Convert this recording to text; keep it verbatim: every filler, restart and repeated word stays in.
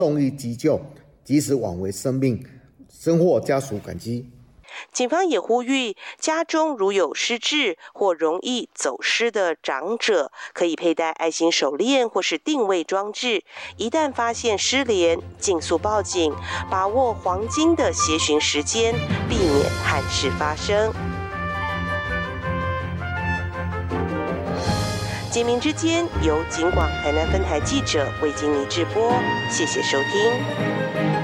动力急救，及时挽回生命，深获家属感激。 警方也呼吁，家中如有失智或容易走失的长者，可以佩戴爱心手链或是定位装置。一旦发现失联，尽速报警，把握黄金的协寻时间，避免憾事发生。警民之间由警广台南分台记者魏金妮制播，谢谢收听。